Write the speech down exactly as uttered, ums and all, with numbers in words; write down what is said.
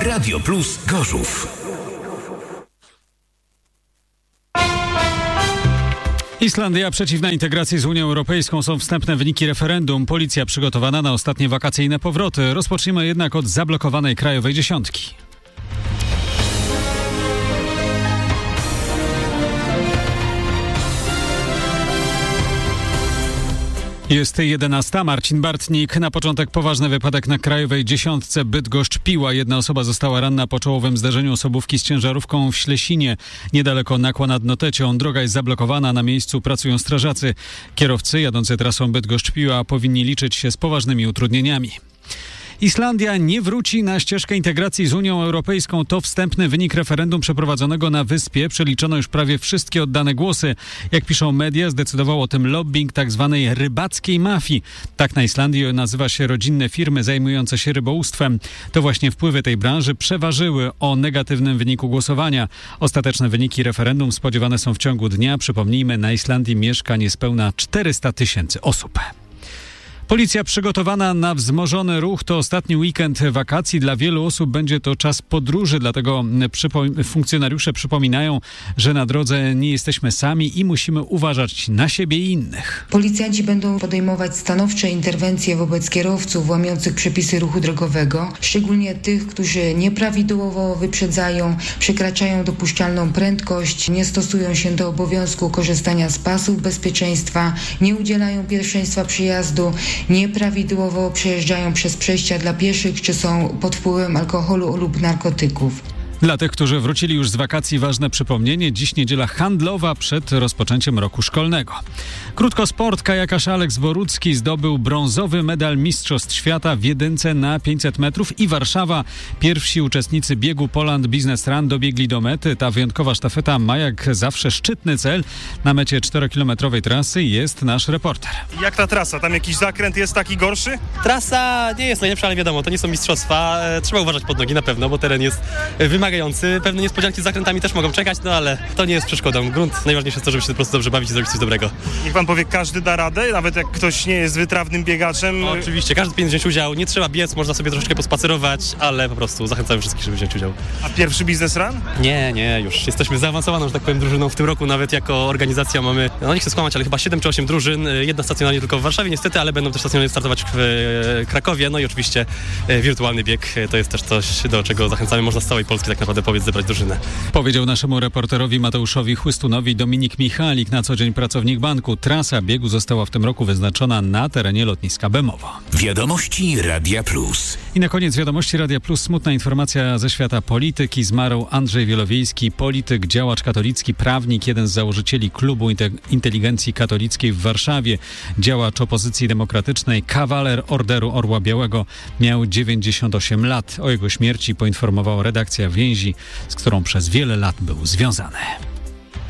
Radio Plus Gorzów. Islandia przeciwna integracji z Unią Europejską. Są wstępne wyniki referendum. Policja przygotowana na ostatnie wakacyjne powroty. Rozpocznijmy jednak od zablokowanej krajowej dziesiątki. Jest jedenasta. Marcin Bartnik. Na początek poważny wypadek na krajowej dziesiątce Bydgoszcz-Piła. Jedna osoba została ranna po czołowym zdarzeniu osobówki z ciężarówką w Ślesinie. Niedaleko Nakła nad Notecią. Droga jest zablokowana. Na miejscu pracują strażacy. Kierowcy jadący trasą Bydgoszcz-Piła powinni liczyć się z poważnymi utrudnieniami. Islandia nie wróci na ścieżkę integracji z Unią Europejską. To wstępny wynik referendum przeprowadzonego na wyspie. Przeliczono już prawie wszystkie oddane głosy. Jak piszą media, zdecydował o tym lobbying tzw. rybackiej mafii. Tak na Islandii nazywa się rodzinne firmy zajmujące się rybołówstwem. To właśnie wpływy tej branży przeważyły o negatywnym wyniku głosowania. Ostateczne wyniki referendum spodziewane są w ciągu dnia. Przypomnijmy, na Islandii mieszka niespełna czterysta tysięcy osób. Policja przygotowana na wzmożony ruch. To ostatni weekend wakacji. Dla wielu osób będzie to czas podróży, dlatego przypo- funkcjonariusze przypominają, że na drodze nie jesteśmy sami i musimy uważać na siebie i innych. Policjanci będą podejmować stanowcze interwencje wobec kierowców łamiących przepisy ruchu drogowego, szczególnie tych, którzy nieprawidłowo wyprzedzają, przekraczają dopuszczalną prędkość, nie stosują się do obowiązku korzystania z pasów bezpieczeństwa, nie udzielają pierwszeństwa przyjazdu, nieprawidłowo przejeżdżają przez przejścia dla pieszych, czy są pod wpływem alkoholu lub narkotyków. Dla tych, którzy wrócili już z wakacji, ważne przypomnienie. Dziś niedziela handlowa przed rozpoczęciem roku szkolnego. Krótko sport. Kajakarz Aleks Borucki zdobył brązowy medal Mistrzostw Świata w jedynce na pięćset metrów i Warszawa. Pierwsi uczestnicy biegu Poland Business Run dobiegli do mety. Ta wyjątkowa sztafeta ma jak zawsze szczytny cel. Na mecie czterokilometrowej trasy jest nasz reporter. Jak ta trasa? Tam jakiś zakręt jest taki gorszy? Trasa nie jest najlepsza, ale wiadomo, to nie są mistrzostwa. Trzeba uważać pod nogi na pewno, bo teren jest wymagający. Pewne niespodzianki z zakrętami też mogą czekać, no ale to nie jest przeszkodą. Grunt najważniejsze jest to, żeby się po prostu dobrze bawić i zrobić coś dobrego. Niech pan powie, każdy da radę, nawet jak ktoś nie jest wytrawnym biegaczem? No, oczywiście, każdy powinien wziąć udział. Nie trzeba biec, można sobie troszeczkę pospacerować, ale po prostu zachęcam wszystkich, żeby wziąć udział. A pierwszy biznes run? Nie, nie, już jesteśmy zaawansowaną, że tak powiem, drużyną w tym roku. Nawet jako organizacja mamy, no nie chcę skłamać, ale chyba siedem czy osiem drużyn. Jedna stacjonarnie tylko w Warszawie niestety, ale będą też stacjonarnie startować w Krakowie. No i oczywiście wirtualny bieg to jest też coś, do czego zachęcamy. Można z całej Polski tak naprawdę powiedz zebrać drużynę. Powiedział naszemu reporterowi Mateuszowi Chłystunowi Dominik Michalik, na co dzień pracownik banku. Trasa biegu została w tym roku wyznaczona na terenie lotniska Bemowo. Wiadomości Radia Plus. I na koniec wiadomości Radia Plus smutna informacja ze świata polityki. Zmarł Andrzej Wielowiejski, polityk, działacz katolicki, prawnik, jeden z założycieli Klubu Inteligencji Katolickiej w Warszawie, działacz opozycji demokratycznej, kawaler Orderu Orła Białego. Miał dziewięćdziesiąt osiem lat. O jego śmierci poinformowała redakcja Więzi, z którą przez wiele lat był związany.